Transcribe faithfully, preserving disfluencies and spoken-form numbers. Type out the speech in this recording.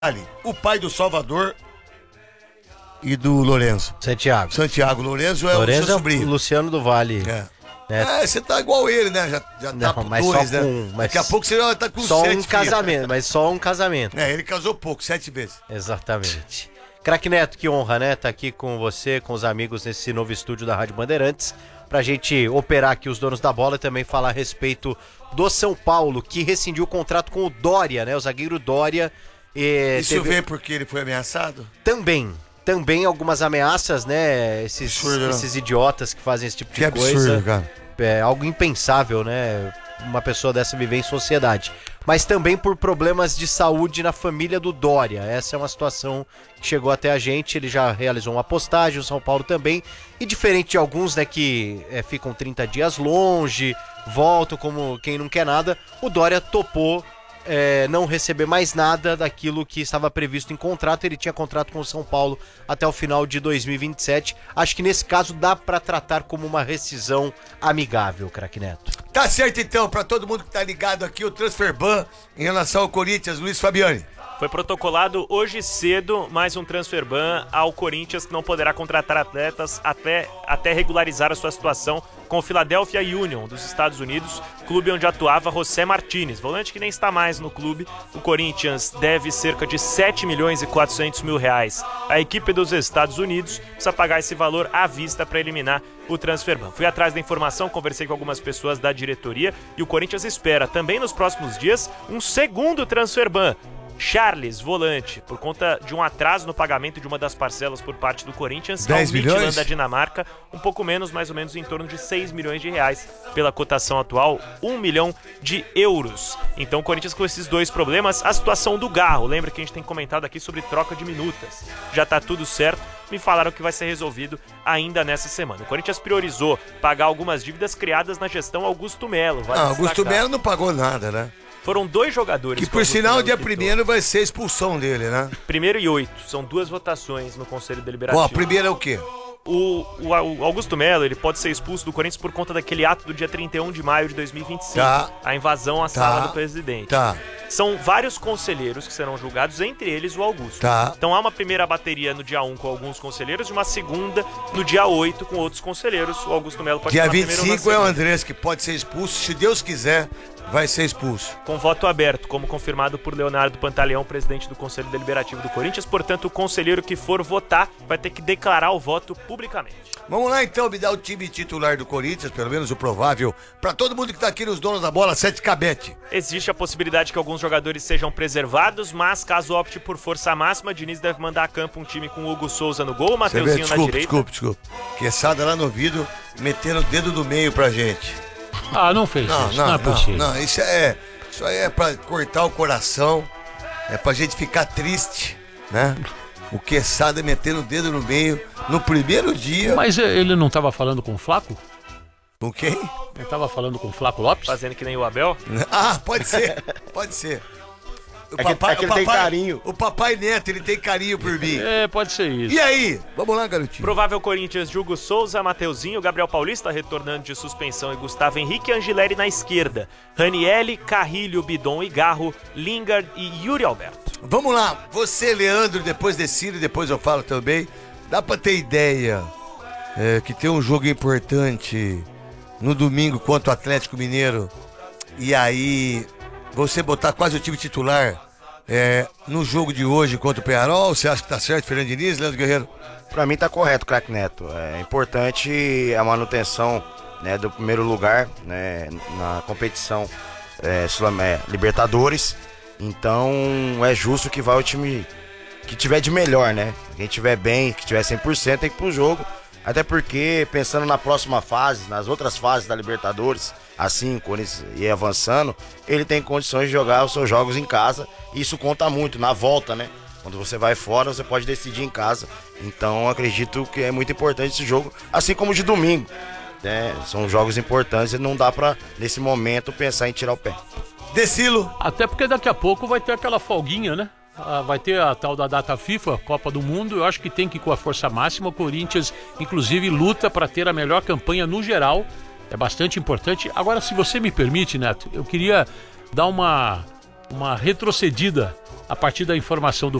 o pai do Salvador e do Lourenço. Santiago. Santiago Lourenço é Lourenço o seu sobrinho. É o Luciano do Vale. É. Né? É, você tá igual ele, né? Já, já Não, tá com mas dois, só né? com, mas Daqui a pouco você já tá com só sete um casamento, mas só um casamento. É, ele casou pouco, sete vezes. Exatamente. Craque Neto, que honra, né? Tá aqui com você, com os amigos nesse novo estúdio da Rádio Bandeirantes, pra gente operar aqui os donos da bola e também falar a respeito do São Paulo, que rescindiu o contrato com o Dória, né? O zagueiro Dória. E Isso teve... vê porque ele foi ameaçado? Também. Também algumas ameaças, né? Esses, absurdo, esses idiotas que fazem esse tipo de que coisa. Absurdo, cara. É algo impensável, né? Uma pessoa dessa viver em sociedade. Mas também por problemas de saúde na família do Dória. Essa é uma situação que chegou até a gente. Ele já realizou uma postagem, o São Paulo também. E diferente de alguns, né, que é, ficam trinta dias longe, voltam como quem não quer nada, o Dória topou É, não receber mais nada daquilo que estava previsto em contrato. Ele tinha contrato com o São Paulo até o final de dois mil e vinte e sete. Acho que nesse caso dá para tratar como uma rescisão amigável, craque Neto. Tá certo então, para todo mundo que tá ligado aqui, o Transferban em relação ao Corinthians, Luiz Fabiani. Foi protocolado hoje cedo mais um transferban ao Corinthians, que não poderá contratar atletas até, até regularizar a sua situação com o Philadelphia Union dos Estados Unidos, clube onde atuava José Martínez, volante que nem está mais no clube. O Corinthians deve cerca de sete milhões e quatrocentos mil reais. A equipe dos Estados Unidos precisa pagar esse valor à vista para eliminar o transferban. Fui atrás da informação, conversei com algumas pessoas da diretoria e o Corinthians espera também nos próximos dias um segundo transferban. Charles, volante, por conta de um atraso no pagamento de uma das parcelas por parte do Corinthians, dez milhões da Dinamarca, um pouco menos, mais ou menos em torno de seis milhões de reais, pela cotação atual, um milhão de euros. Então o Corinthians com esses dois problemas, a situação do Garro, lembra que a gente tem comentado aqui sobre troca de minutas, já tá tudo certo, me falaram que vai ser resolvido ainda nessa semana. O Corinthians priorizou pagar algumas dívidas criadas na gestão Augusto Melo. Vale ah, Augusto Melo não pagou nada, né? Foram dois jogadores. Que por sinal, dia primeiro vai ser a expulsão dele, né? Primeiro e oito. São duas votações no Conselho Deliberativo. Bom, a primeira é o quê? O, o, o Augusto Melo, ele pode ser expulso do Corinthians por conta daquele ato do dia trinta e um de maio de dois mil e vinte e cinco. Tá. A invasão à tá. sala do presidente. Tá. São vários conselheiros que serão julgados, entre eles o Augusto. Tá. Então há uma primeira bateria no dia um com alguns conselheiros e uma segunda no dia oito com outros conselheiros. O Augusto Melo pode dia ser vinte e cinco é o Andrés que pode ser expulso, se Deus quiser, vai ser expulso. Com voto aberto, como confirmado por Leonardo Pantaleão, presidente do Conselho Deliberativo do Corinthians. Portanto, o conselheiro que for votar vai ter que declarar o voto publicamente. Vamos lá então, me dá o time titular do Corinthians, pelo menos o provável, para todo mundo que tá aqui nos donos da bola, sete cabete. Existe a possibilidade que alguns jogadores sejam preservados, mas caso opte por força máxima, Diniz deve mandar a campo um time com Hugo Souza no gol, Mateuzinho na desculpa, direita. Desculpa, desculpa. Quesada lá no ouvido, metendo o dedo do meio pra gente. Ah, não fez não, isso, não, não é não, possível. Não, isso é, isso aí é pra cortar o coração, é pra gente ficar triste, né? O Quesada metendo o dedo no meio no primeiro dia. Mas ele não estava falando com o Flaco? Com quem? Ele estava falando com o Flaco Lopes? Fazendo que nem o Abel? Ah, pode ser, pode ser. O é que, papai, é que ele o papai, tem carinho. O papai Neto, ele tem carinho por mim. É, pode ser isso. E aí? Vamos lá, garotinho. Provável Corinthians de Hugo Souza, Mateuzinho, Gabriel Paulista retornando de suspensão e Gustavo Henrique, Angileri na esquerda. Ranielli, Carrilho, Bidon e Garro, Lingard e Yuri Alberto. Vamos lá, você, Leandro, depois Decílio, depois eu falo também. Dá pra ter ideia é, que tem um jogo importante no domingo contra o Atlético Mineiro. E aí, você botar quase o time titular é, no jogo de hoje contra o Peñarol. Você acha que tá certo, Fernando Diniz, Leandro Guerreiro? Pra mim tá correto, craque Neto. É importante a manutenção, né, do primeiro lugar, né, na competição é, Libertadores. Então é justo que vá o time que tiver de melhor, né? Quem tiver bem, que tiver cem por cento tem que ir pro jogo. Até porque, pensando na próxima fase, nas outras fases da Libertadores, assim, quando ele ir avançando, ele tem condições de jogar os seus jogos em casa. E isso conta muito, na volta, né? Quando você vai fora, você pode decidir em casa. Então, acredito que é muito importante esse jogo, assim como o de domingo, né? São jogos importantes e não dá pra, nesse momento, pensar em tirar o pé. Decilo. Até porque daqui a pouco vai ter aquela folguinha, né? Ah, vai ter a tal da data FIFA, Copa do Mundo. Eu acho que tem que ir com a força máxima. O Corinthians, inclusive, luta para ter a melhor campanha no geral. É bastante importante. Agora, se você me permite, Neto, eu queria dar uma uma retrocedida a partir da informação do